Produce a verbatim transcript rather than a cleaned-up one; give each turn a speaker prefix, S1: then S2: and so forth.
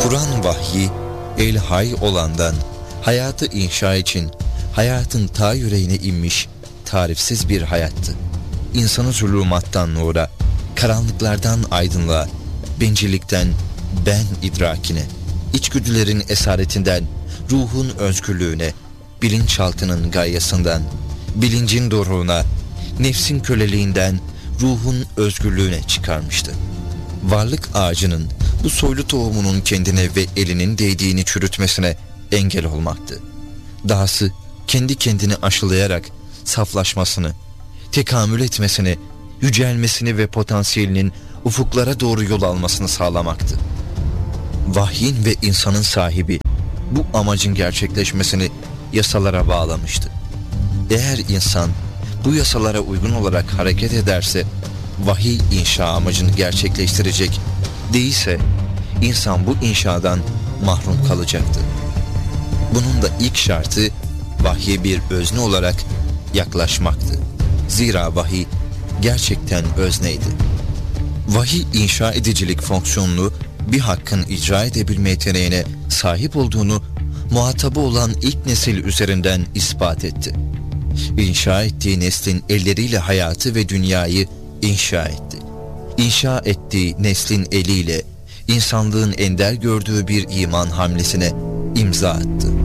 S1: Kur'an vahyi el-hay olandan hayatı inşa için hayatın ta yüreğine inmiş tarifsiz bir hayattı. İnsanı zulümattan nura, karanlıklardan aydınlığa, bencillikten ben idrakine, içgüdülerin esaretinden ruhun özgürlüğüne, bilinçaltının gayesinden bilincin doruğuna, nefsin köleliğinden ruhun özgürlüğüne çıkarmıştı. Varlık ağacının bu soylu tohumunun kendine ve elinin değdiğini çürütmesine engel olmaktı. Dahası kendi kendini aşılayarak saflaşmasını, tekamül etmesini, yücelmesini ve potansiyelinin ufuklara doğru yol almasını sağlamaktı. Vahyin ve insanın sahibi bu amacın gerçekleşmesini yasalara bağlamıştı. Eğer insan bu yasalara uygun olarak hareket ederse vahiy inşa amacını gerçekleştirecek, değilse insan bu inşadan mahrum kalacaktı. Bunun da ilk şartı vahye bir özne olarak yaklaşmaktı. Zira vahiy gerçekten özneydi. Vahiy inşa edicilik fonksiyonunu bir hakkın icra edebilme yeteneğine sahip olduğunu muhatabı olan ilk nesil üzerinden ispat etti. İnşa ettiği neslin elleriyle hayatı ve dünyayı inşa etti. İnşa ettiği neslin eliyle insanlığın ender gördüğü bir iman hamlesine imza attı.